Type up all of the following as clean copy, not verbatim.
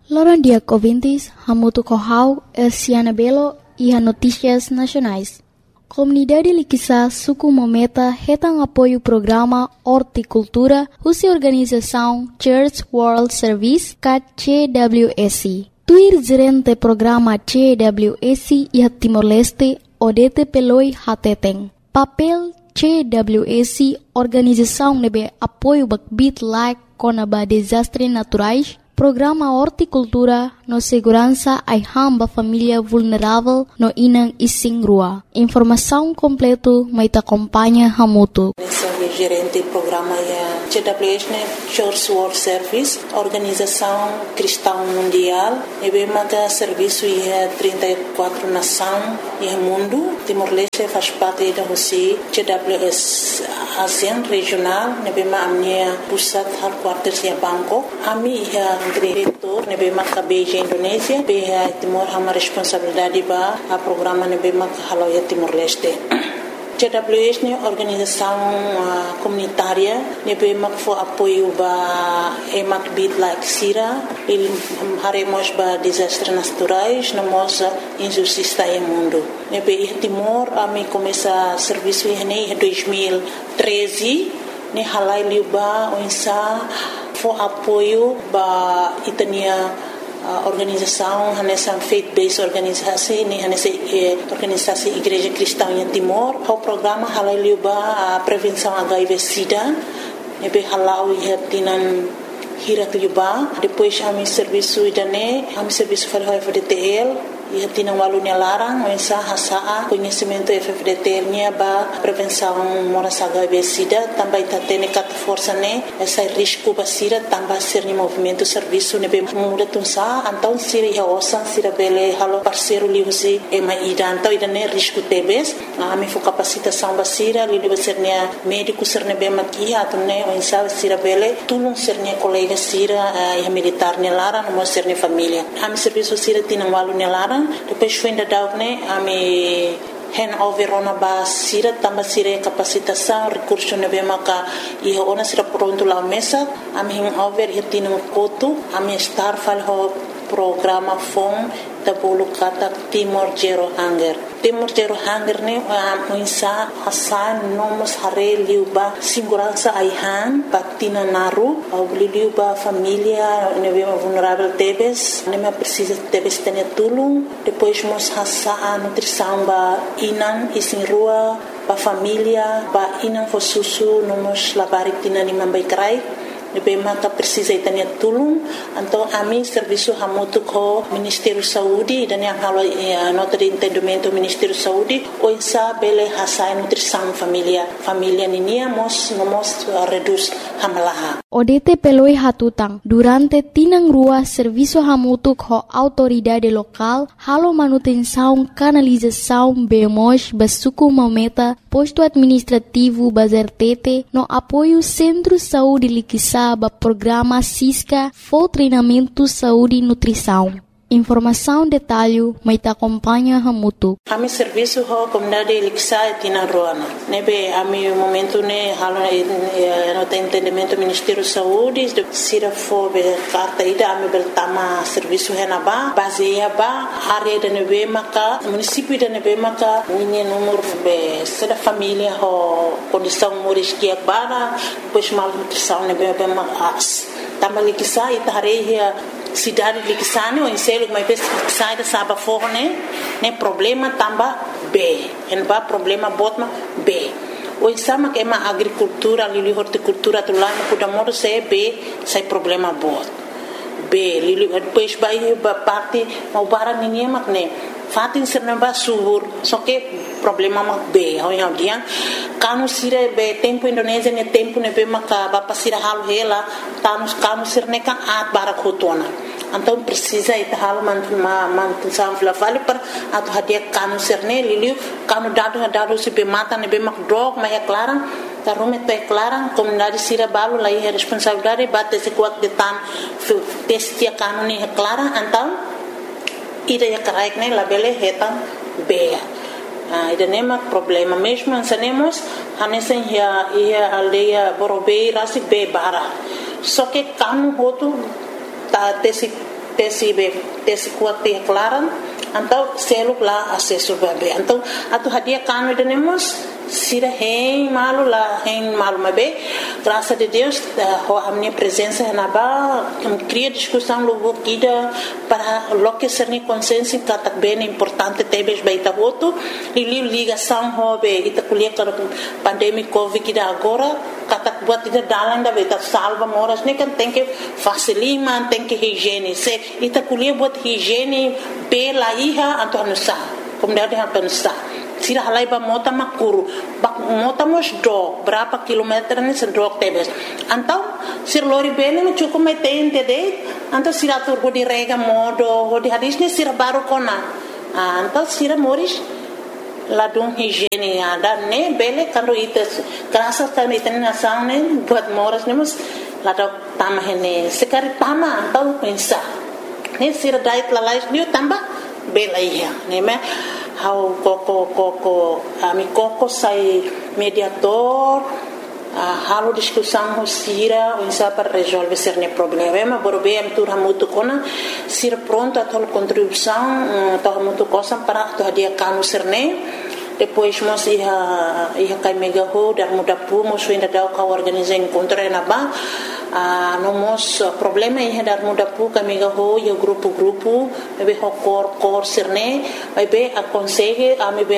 Loron dia ouvintes, Hamutu Kohau, Elsiana Belo e a Notícias Nacionais. Comunidade Liquissa Suku Mometa retam apoio o programa Horticultura, cuja organização Church World Service, CWS. Tuir gerente programa CWS e a Timor-Leste, Odete Peloi Hateteng. Papel CWS, organização nebe apoio bakbit like conaba desastres naturais, programa Horticultura no segurança ai hamba família vulnerável no inang ising rua. Informação completo mai ta acompanha Hamutu. Gerente do programa CWS, Church World Service, organização cristã mundial, e bem serviço e 34 nações e mundo. Timor-Leste faz parte da Rússia, CWS ASEAN regional, e bem a minha pusat headquarters em Bangkok. A minha diretor, e bem a Beijing Indonésia, bem Timor uma responsabilidade para o programa e bem a Haloia Timor-Leste. CWS é organização comunitária, nebema for apoio ba emak bit like sira, ele haremos ba desastres naturais, namos injustiça em mundo. Nebe Timor a me começa serviço em 2013, ne halai liuba onsa for apoio ba itania organização nessa faith-based organisasi ni nessa organisasi Igreja Cristã em Timor. O programa halal liuba a prevenção HIV/SIDA, nebe halau ihatinan hirat liuba. Depois a mi serviço idane, a mi serviço para FDTL. E tinha walunya larang, mensa hasaa conhecimento FFDT nya ba prevenção moras HIV/SIDA, também tatene kat força ne essa risco basira também ser ni movimento serviço ne be muda tunsa então sira ya osan sira bele halo parceiro liusi e mai então idane risco tebes a mi fo capacitação basira li deve ser ne médico ser ne be maki atune mensa sira bele tulung ser ne colega sira e militar ne larang mo ser ne família a mi serviço sira tinha walunya larang. Depois foi ainda dar me handover ona ba sira tamba sira capacitação recurso na bemaka e ona sira pronto lá mesa a me handover e tinha koto a me estar falho programa FOM da bolukata Timor Zero Hunger. Timor Zero Hunger ne muinsa hasan nomos hare liuba segurança aihan patina naru au liuba família neve vulnerável tebes nema precisa tebes tene tulung depois mos hasa nutrição ba inan isin rua ba família ba inan fo susu nomos labarik tina ni mambai krai nebe maka precisa itania tulung então a mim serviço Hamutu ko Ministério Saúde dan yang halo nota de entendimento Ministério Saúde o insa bele hasai nutrição família ninia mos reduz hamalaha. Odete peloi hatutang durante tinang rua serviço Hamutu ko autoridade local halo manutenção canalização bemos basuku mometa posto administrativo bazertete no apoio Centro Saúde Liquissa ba programa SISCA for treinamento saúde e nutrição. Informação detalhe mai ta acompanha Hamutu. A mi serviço ho comunidade Liquissa tina roana. Nebe a mi momento ne halo no entendimento Ministério Saúde sira fo be carta ida a mi beltama serviço henaba baseia ba área de nebe maka município de nebe maka ninha número be sera família ho condição moris que bara depois mal nutrição nebe be mas tamba Liquissa ita hareia cidade Liquissa ne o inselo mas sai da saba forne ne problema tamba B en ba problema botma B o insama que ma agricultura lili horticultura tu lá no kudamodo se B sai problema bot B lili depois vai ba parte mau barang ninguém mak ne fatin serna ba subur só que problema mak B ho yang dia kanu sire be tempo Indonesia ne tempo ne be maka ba pasira halu hela kanu sirne kan at barakotona então precisa itahal mantunsam flavali per atau hadiah kanu serne liliu kanu dado se be mata ne be mak drog ma ya clara tarume te clara comunidade sira balu lai responsabilidade bate se kuat de tan testia kanu ni clara então ida ya karaik ne labele hetan be ida nema problema mesmo ansanemos hanesen ia aldeia borobe rasi be bara só que kanu hotu ta tesi kuat te klaran então selo lá acesso bebê então atu hadia kanu denemos sira hein malu mabe graças a Deus a minha presença na ba cria discussão logo kida para loque ser ni consciência que bem importante tebes baita voto e ligação hobe ita kuliah para pandemia covid kida agora katak buat ida dalan da beta salva moras ne kan tem que facilima tem que higiene se ita kuliah buat higiene pela iha atau nusa como deve haver nusa sira halai ba mota makuru bak mota mos do berapa kilometer ni sedok tebes antau sir lori bene me cukup me tente de antau sira tur di rega modo di hadis ni sira baru kona antau sira moris ladung higiene ada ne bele kando ites kerasa kan iten nasang ne buat moras ne mus ladok tamah ne sekari tama antau pensa ne sira dait lalais ni tambah bela iya ne me how koko ami koko sai mediator halo discussão sira insa para resolver cerne problema borbe am tur hamutu kona sira pronto a tol contribuição to hamutu cosa para to dia kanu cerne depois mos ia kai mega ho dar muda pu mos ainda dau ka organizar encontro na ba nomos problema ia dar muda pu ka mega ho yo grupo be ho cor cerne be aconselhe a me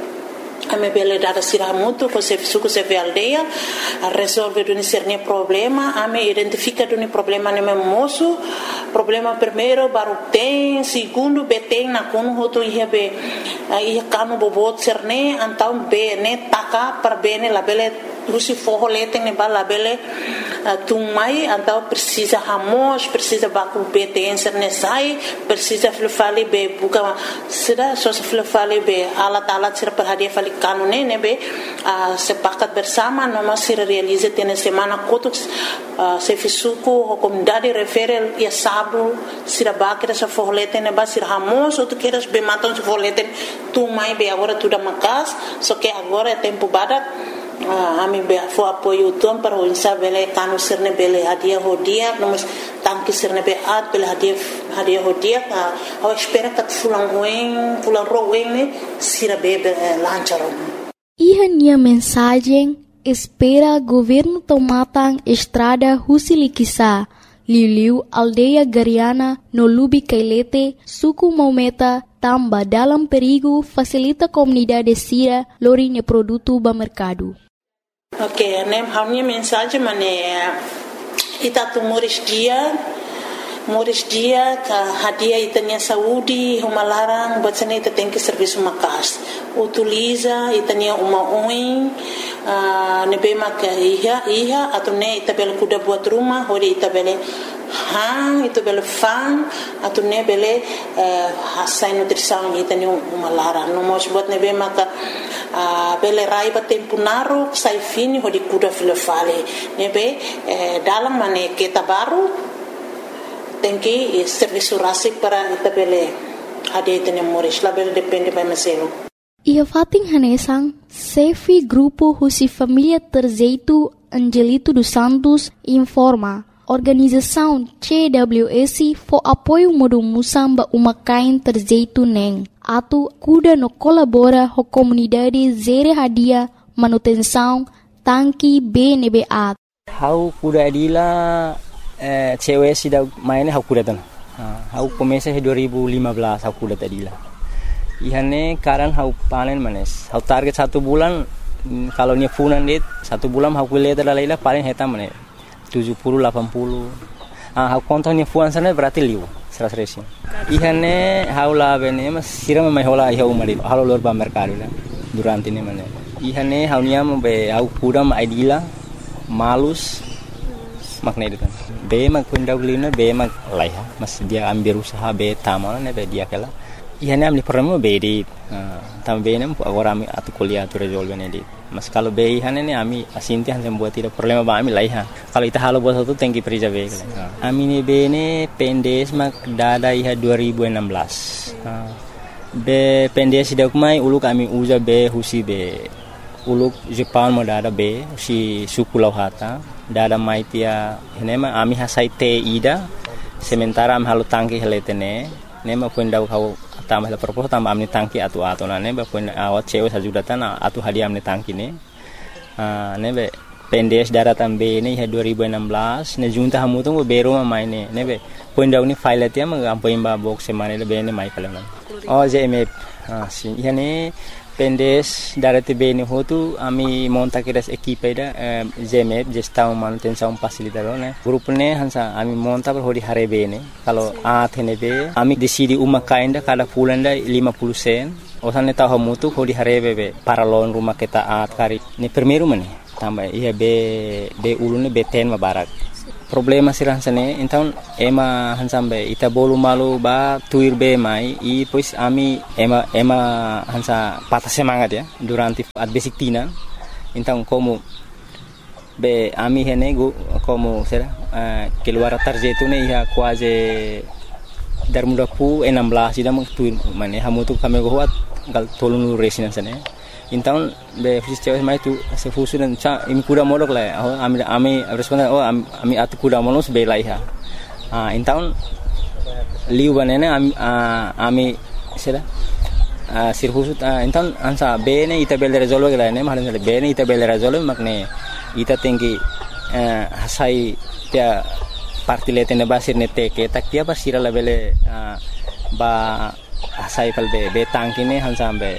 bele dar sira mutu ko se suku se ve aldeia a resolver do cerne problema a me identifica do problema ne moço problema primeiro baru tem segundo beteng na kono hoto ia be ia kanu bobot cerne antau be ne taka per bene la bele Lucy forrolete ne bala bele tumai antau precisa hamos precisa baku BTN ne sai precisa flefali be buka sida so flefali be alat sira perhadia fali kanune ne be sepakat bersama noma sira realize tene semana kotuk se fisuku comunidade referel ia sabu sira bakira sa forrolete ne ba sira hamos ou tu queres be maton se forrolete tumai be agora tudo makas so que agora é tempo badak ami be fo apoio tom para o insa bele kanu sirne bele hadia hodia nomos tanki sirne be at bele hadia hodia a espera que fulan roen ne sira be lancharo Iha nia mensagem espera governo tomatang estrada Husilikisa Liliu aldeia Gariana no Lubi Kailete suku Maumeta tamba dalam perigo facilita comunidade sira lorinya produto ba mercado. Ok, nem a minha mensagem ita tu moris dia ka hadia itanya saúde uma larang buat sana ita tem que serviço makas utiliza itanya uma oin nebe maka iha atau ne ita bel kuda buat rumah hori ita bele ita bele fan atau ne bele hasai nutrição itanya uma larang no mos buat nebe maka bele raiba tempo naru sai fini hodi kuda filefale nebe dalam mane kita baru tem que serviço rasik para itabele ade tene moris label depende by meselo ia fating hanesang sefi grupo husi família Terzeitu Angelito dos Santos informa organização CWS for apoio modo musamba uma kain Terzeitu neng atu kuda no colabora ho comunidade zere hadia manutenção tanki BNBA how kuda adila cewek sudah mainnya aku datang. Aku komesa 2015 aku datang tadilah. Ihane karan aku panen manes. Aku target 1 bulan kalau nya funan dit 1 bulan aku lihat adalah paling heta manes 70 80. Aku kontaknya fuan sana berarti liu 100. Ihane haula bene mas siram mai hola iha umari. Halo lor ba mercado lah. Durante ini manes. Ihane haunya be aku kuda ma idila malus makna itu kan be mag kundaulina be mag laiha mas dia ambil usaha be tamana ne be dia kala ihane amni problema be di tambe nem agora ami atu kuliah tu resolve ne di mas kalau be ihane ne ami asinti han buat tidak problema ba ami laiha kalau ita halo buat satu tengki prija be kala ami ne be ne pendes mag dada iha 2016 be pendes dak mai ulu kami uza be husi be uluk Jepang mo dada be si suku lauhata dada maitia henema ami hasai te ida sementara am halu tangki heletene ne ma pun dau kau tambah la propos tambah amni tangki atu na ne ba pun awat cewe sajudatan atu hadi amni tangki ne be pendes daratan be ne 2016 ne junta hamu tu bero ma maine ne be pun dau ni file tia ma ampoin ba box semane le be ne mai palam JMF si yani pendes darate be ni hotu ami monta kiras equipe da JMF gestão manutenção facilitador ne grupo ne hansa ami monta per hodi hare be ne kalau athene be ami decidi uma kainda kada pulanda 50 sen osane tahu mutu hodi hare be paralon rumah kita kari ni primeiro mane tambah iya be ulune be ten mabarak problema sirah sane então ema hansambe ita bolu malu ba tuir be mai e pois ami ema hansa patah semangat ya durante a basic tina então como be ami hene como será keluar tarjetu ne ia quase dar muda pu 16 ida mang tuir mane hamutu kami goat gal tolunu resina sane então be fisios mai tu se fusunan cha im kuda modok la ami responda ami atu kuda monos be laiha então liu banene ami sera sirhusut então ansa be ne ita bel resolve la ne malan be ne ita bel resolve makne ita tinggi hasai tia parti letene basir ne teke tak dia basira la bele ba hasai pal be tangkine hansambe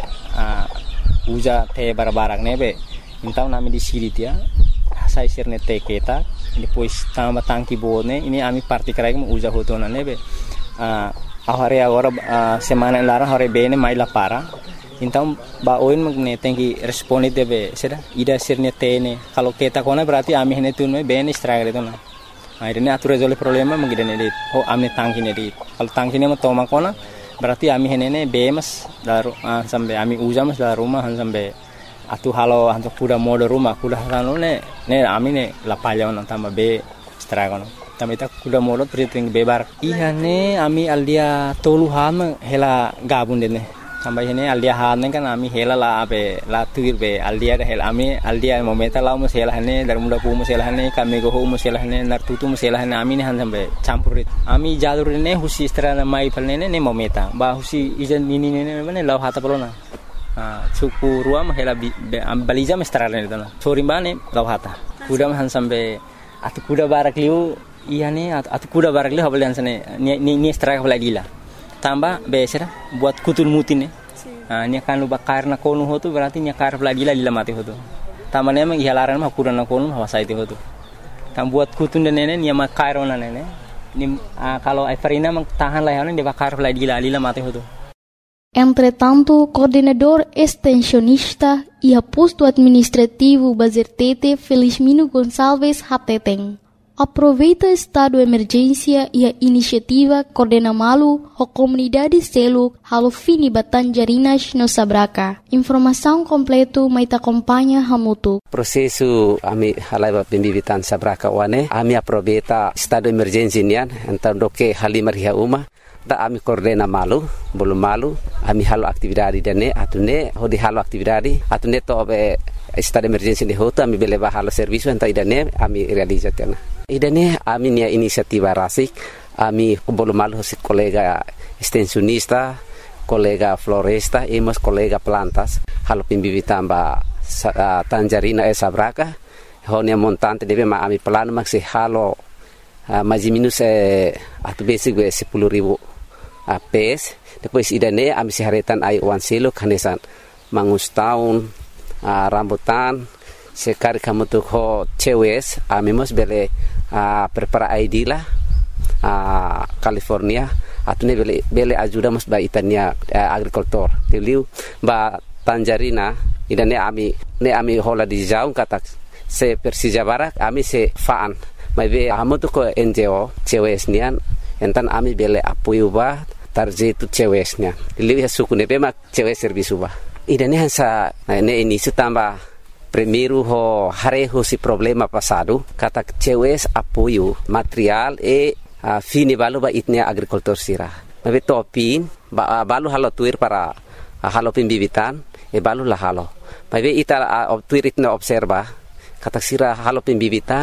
uja te barbarak nebe então nami di siri dia sai sirne te keta depois tamba tangki bone ini ami parti krai mo uja hotona nebe ahare agora semana lara hore bene mai la para então ba oin magne tenki responde debe sera ida sirne tene kalau keta kona berarti ami hene tunme bene stragre tona ini atu resolve problema magidene dit amne tangki ne dit kalau tangki ne mo toma kona berarti ami henene bemas daru sampai ami uja mas dalam rumah sampai atu halo hantu kuda mode rumah kuda halo ne ami ne lapalya on tambah be stragon tambah ita kuda mode priting bebar ihane ami aldia toluhan hela gabun dene sampai hene aldia han kan ami hela la be la tuir be aldia da hela ami aldia momenta la mo hela hane dar muda pu mo hela hane kami go mo hela hane nar tutu mo hela hane ami ne han sampai campurit ami jalur ne husi strana mai palne ne momenta ba husi ijan nini ne ne law hata polona suku ruam hela balija me strana ne dana chorimane law hata kuda han sampai atu kuda barak liu ihane atu kuda barak liu habal sane ni straka lagila tambah besera buat kutul mutin nya kan lu bakar na konu hotu berarti nya kar lagi la mati hotu tamane emang ihalaran mah kuran na konu hawasa itu hotu tam buat kutun dan nene nya makar ona nene ni kalau Everina mang tahan lah de bakar lagi la mati hotu. Entretanto, coordenador extensionista e posto administrativo Bazertete Felizmino Gonçalves Hateteng aproveita estado de emergência e a iniciativa Coordena Malu a comunidade selo halo fini Batanjarinas no Sabraca. Informação completo mai te acompanha hamutu. Prosesu ami halai pembibitan Sabraca wane ami aproveita estado de emergência nian então doke halimar hia uma da ami Coordena Malu bolu malu ami halo aktividade dane atune hodi halo aktividade atune to be estado de emergência de hoto ami beleva halo serviço então idane ami realizatena idane ami nia inisiativa rasik ami bolu malu hosit kolega extensionista kolega floresta e mas kolega plantas halo pimbibitan ba Tanjarina Sabraca honia montante deve ma ami plano maxi halo mais minus atu basic 10.000 PS depois idane ami seharetan ai wan selo kanesan mangus tahun rambutan sekali kamu tuh ho cewes ami mos bele prepara ID lah California atune bele ajuda mos ba itania agricultor teliu ba Tanjarina idane ami hola di jauh kata se Persija Barak ami se faan mai be amu tuh ko NGO cewes nian entan ami bele apoio ba tarjetu cewesnya teliu ya suku ne mak cewes servisu ba idane hansa ne ini tambah primeiro ho hareho si problema passado kata cewes apoio material e fini balu ba itnia agricultor sira mabe topin ba balu halo tuir para halo pembibitan e balu la halo mabe ita tuir itna observa kata sira halo pembibitan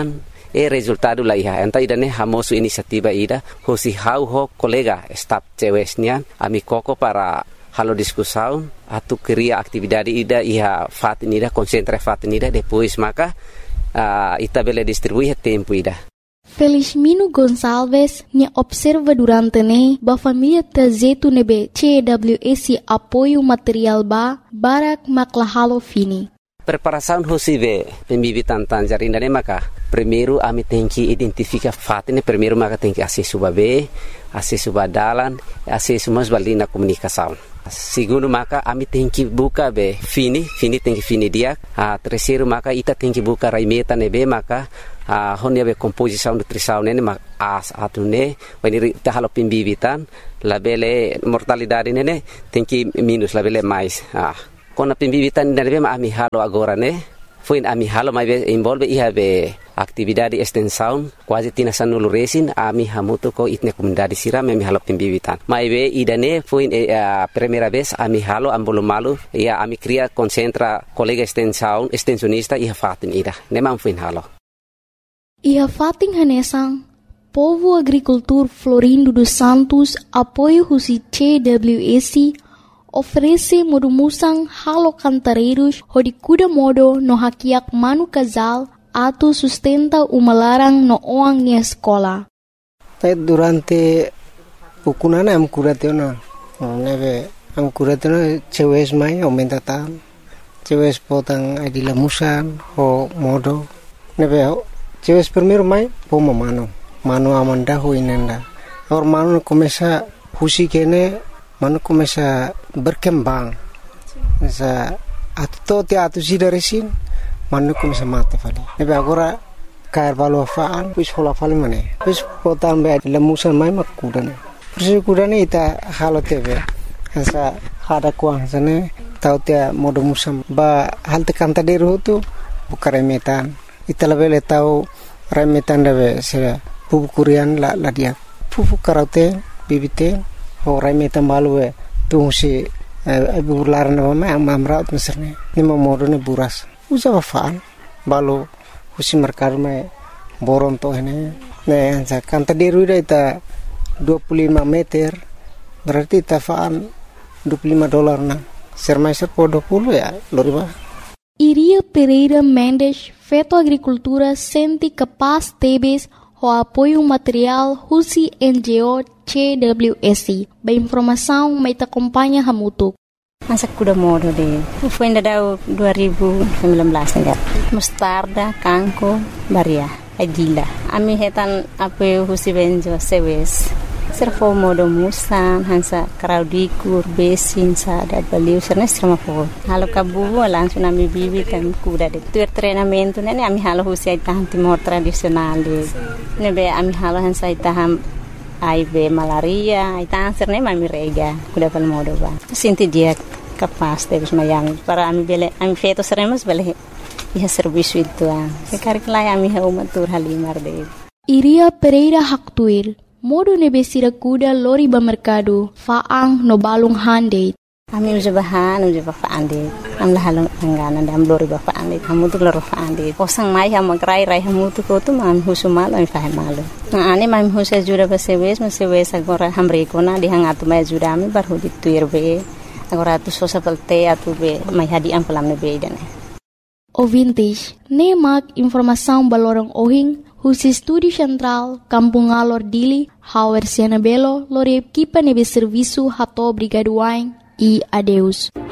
resultado la iha enta idane hamosu inisiativa ida hosi hau ho kolega staf cewesnian ami koko para halo discussão atu cria atividade ida iha fatin ida concentra fatin ida depois maka ita bele distribuir tempo ida. Felizmino Gonçalves nya observa durante ba família tazetu nebe CWS apoio material barak maklahalo fini. Preparação hosive pembibitan tanjar indane maka primeiro ami tem que identificar fatin primeiro maka tem que acesso babe acesso badalan acesso mas balina comunicação. Segundo maka ami tem que buka be fini tem que fini dia. Terceiro maka ita tem que buka raimeta nebe maka honia be composição nutrição nene mak atune when ita halo pembibitan labele mortalidade nene tem que minus labele mais. Kona pembibitan nene be ami halo agora ne foi ami halo mai be involve iha be atividade extensão quase tina sanulu resin ami hamuto ko itne comunidade siram ami halo pembibitan mai be idane foi primeira vez ami halo ambolo malu ia ami cria concentra colega extensionista iha fatin ida nemam foi halo iha fatin hanesang Povo Agricultor Florindo dos Santos apoio husi CWS oferece modumusang halo cantareiros hodi kuda modo no hakiak manu casal atau sustenta umalarang no oang ni escola. Durante pukunana am kuratena neve am kuratena cewes mai aumenta tan cewes potang adila musan ho modo neve cewes primeiro mai poma mano amanda ho inenda or mano começa husi kene mano começa berkembang sa atto te atu sidaresin mano começa mate fali nebe agora cair valo faan pus hola fali mane pus potan be lemusan mai makudane persi kudane ita halo tebe sa hada kuang sane tau te modo musam ba halte kanta deru tu bukare metan ita lebele tau remetan debe se pupukurian la dia pupu karate bibite orang metan balu tungsi burlaran nama amamrat meserne ni mamorone buras usa bafaan balu husi merkar me boron to ini ne ansa kanta deru ita 25 meter berarti tafaan $25 na sermai serpo 20 ya loriba. Iria Pereira Mendes Feto Agricultura sente capaz tebes o apoio material husi NGO CWS. Ba informação mai te acompanha hamutuk. Masa kuda modo de. Foi ainda dau 2019 ainda. Mostarda, kanko, baria, adila. Ami hetan apoio husi benjo sewes. Serfo modo musan hansa kraudikur besin sa da baliu serna serma po. Halo kabu langsung ami bibi tam kuda de. Tu treinamento nene ami halo husi itaham timor tradisional de. Nebe ami halo hansa itaham aibe malaria, itaham serna ami rega kuda pal modo ba. Sinti dia capaz de mayami para ami bele ami feto seremos bele iha serviço itu sekari kelai ami ha umatur halimar de. Iria Pereira Haktuil modo nebesira kuda lori ba mercado faang no balung hande. Ami uja bahan uja ba faande. Am la halong angana dam lori ba faande. Kamu tu lori faande. Posang mai ha magrai rai hamu tu ko tu mam husumal am fahe malu. Na ani mam husa jura ba sewes agora hamre kona di hangatu mai jura ami bar hudi tuirbe. Agora tu sosa pelte atu be mai hadi am pelam nebe idane. Ouvintes, nemak informação balorong ohing husi Estúdio Central, Kampung Alor Dili, Hauer Siena Belo, lore equipa nebe serviço hato brigaduain e adeus.